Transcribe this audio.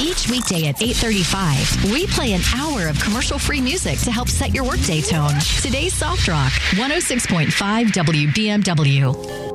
Each weekday at 8:35, we play an hour of commercial-free music to help set your workday tone. Today's Soft Rock, 106.5 WBMW.